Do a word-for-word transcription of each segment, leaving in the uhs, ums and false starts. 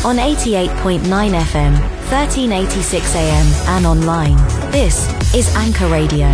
on eighty-eight point nine F M, thirteen eighty-six A M and online. This is Anchor Radio.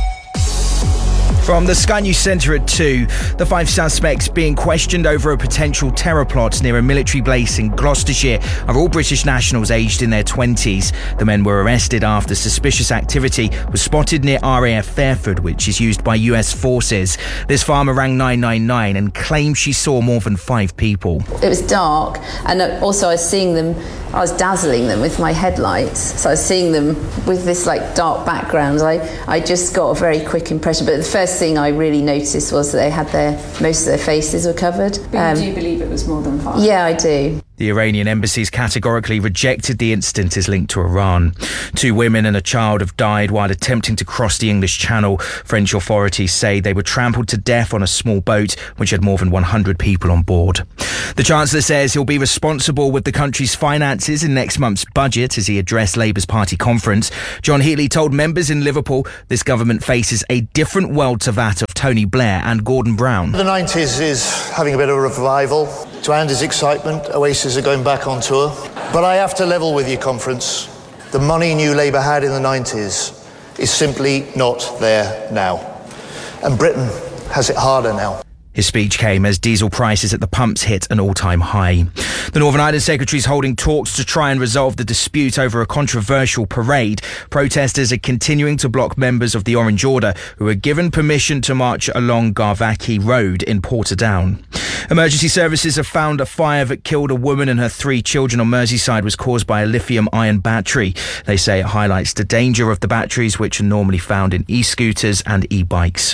From the Sky News Centre at two, the five suspects being questioned over a potential terror plot near a military base in Gloucestershire are all British nationals aged in their twenties. The men were arrested after suspicious activity was spotted near R A F Fairford, which is used by U S forces. This farmer rang nine nine nine and claimed she saw more than five people. It was dark, and also I was seeing them, I was dazzling them with my headlights, so I was seeing them with this like dark background. I, I just got a very quick impression, but the first thing I really noticed was that they had their, most of their faces were covered. But um, do you believe it was more than five? Yeah, I do. The Iranian embassy's categorically rejected the incident as linked to Iran. Two women and a child have died while attempting to cross the English Channel. French authorities say they were trampled to death on a small boat which had more than one hundred people on board. The Chancellor says he'll be responsible with the country's finances in next month's budget as he addressed Labour's party conference. John Heatley told members in Liverpool this government faces a different world to that of Tony Blair and Gordon Brown. The nineties is having a bit of a revival. To Andy's excitement, Oasis are going back on tour. But I have to level with you, conference. The money New Labour had in the nineties is simply not there now. And Britain has it harder now. His speech came as diesel prices at the pumps hit an all-time high. The Northern Ireland Secretary is holding talks to try and resolve the dispute over a controversial parade. Protesters are continuing to block members of the Orange Order who were given permission to march along Garvachy Road in Portadown. Emergency services have found a fire that killed a woman and her three children on Merseyside was caused by a lithium-ion battery. They say it highlights the danger of the batteries, which are normally found in e-scooters and e-bikes.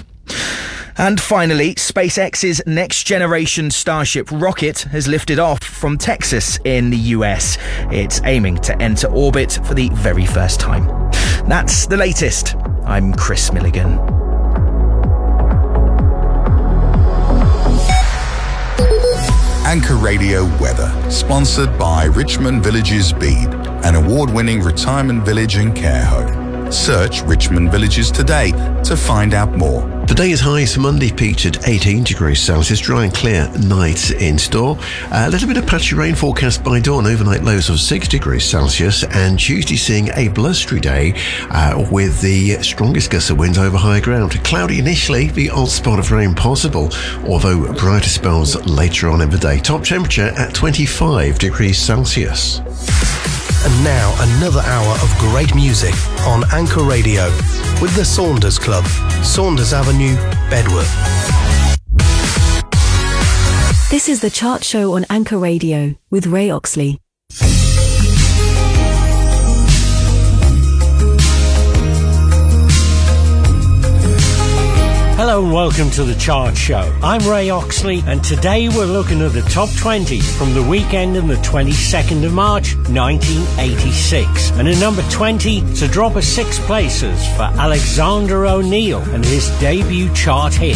And finally, SpaceX's next-generation Starship rocket has lifted off from Texas in the U S. It's aiming to enter orbit for the very first time. That's the latest. I'm Chris Milligan. Anchor Radio Weather, sponsored by Richmond Villages Bede, an award-winning retirement village and care home. Search Richmond Villages today to find out more. Today's highs Monday peaked at eighteen degrees Celsius, dry and clear night in store. A little bit of patchy rain forecast by dawn, overnight lows of six degrees Celsius, and Tuesday seeing a blustery day uh, with the strongest gusts of winds over high ground. Cloudy initially, the odd spot of rain possible, although brighter spells later on in the day. Top temperature at twenty-five degrees Celsius. And now another hour of great music on Anchor Radio with the Saunders Club, Saunders Avenue, Bedworth. This is the Chart Show on Anchor Radio with Ray Oxley. Hello and welcome to the Chart Show. I'm Ray Oxley and today we're looking at the top twenty from the weekend in the twenty-second of March nineteen eighty-six. And at number twenty, it's a drop of six places for Alexander O'Neill and his debut chart hit,